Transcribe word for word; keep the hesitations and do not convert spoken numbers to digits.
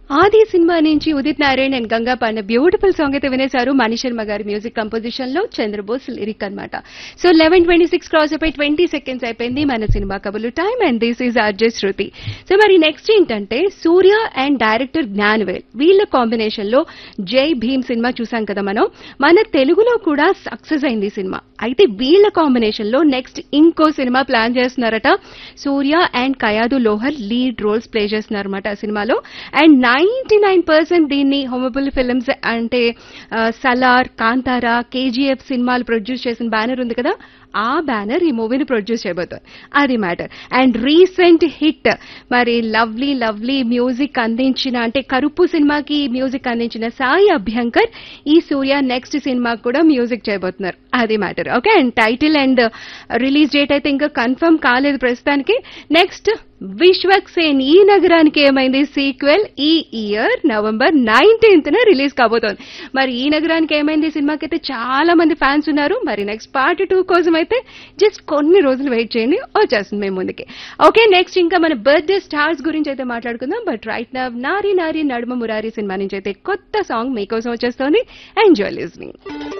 ఆది సినిమా నుంచి ఉదిత్ నారాయణ్ అండ్ గంగా పాడిన బ్యూటిఫుల్ సాంగ్ అయితే వినేశారు. మణి శర్మ గారి మ్యూజిక్ కంపోజిషన్ లో చంద్రబోస్ లిరిక్ అన్నమాట. So eleven twenty six cross అయిపోయి ట్వంటీ సెకండ్స్ అయిపోయింది మన సినిమా కబుర్లు time. And this is RJ Shruti. So మరి నెక్స్ట్ ఏంటంటే సూర్య అండ్ డైరెక్టర్ జ్ఞానవేల్ వీళ్ళ కాంబినేషన్ లో జై భీమ్ సినిమా చూసాం కదా మనం. మన తెలుగులో కూడా సక్సెస్ అయింది ఈ సినిమా. అయితే వీళ్ళ కాంబినేషన్ లో నెక్స్ట్ ఇంకో సినిమా ప్లాన్ చేస్తున్నారట. సూర్య and Kayadu Lohar lead roles play చేస్తున్నారన్నమాట ఆ సినిమాలో. అండ్ నైన్టీ నైన్ పర్సెంట్ దీన్ని హోమబుల్ ఫిల్మ్స్ అంటే సలార్, కాంతారా, కేజీఎఫ్ సినిమాలు ప్రొడ్యూస్ చేసిన బ్యానర్ ఉంది కదా, ఆ బ్యానర్ ఈ మూవీని ప్రొడ్యూస్ చేయబోతుంది. అది మ్యాటర్. అండ్ రీసెంట్ హిట్ మరి లవ్లీ లవ్లీ మ్యూజిక్ అందించిన అంటే కరుపు సినిమాకి మ్యూజిక్ అందించిన సాయి అభ్యంకర్ ఈ సూర్య నెక్స్ట్ సినిమాకి కూడా మ్యూజిక్ చేయబోతున్నారు. అది matter. Okay. And title and release date అయితే ఇంకా కన్ఫర్మ్ కాలేదు ప్రస్తుతానికి. నెక్స్ట్ విశ్వక్ సేన్ ఈ నగరానికి ఏమైంది సీక్వెల్ ఈ ఇయర్ నవంబర్ నైన్టీన్త్ న రిలీజ్ కాబోతోంది. మరి ఈ నగరానికి ఏమైంది సినిమాకి అయితే చాలా మంది ఫ్యాన్స్ ఉన్నారు. మరి నెక్స్ట్ పార్ట్ టూ కోసం అయితే జస్ట్ కొన్ని రోజులు వెయిట్ చేయండి, వచ్చేస్తుంది మేము ముందుకి. ఓకే. నెక్స్ట్ ఇంకా మన బర్త్డే స్టార్స్ గురించి అయితే మాట్లాడుకుందాం. బట్ రైట్ నౌ నారి నారి నడుమ మురారి సినిమా నుంచి అయితే కొత్త సాంగ్ మీకోసం వచ్చేస్తోంది. Enjoy listening.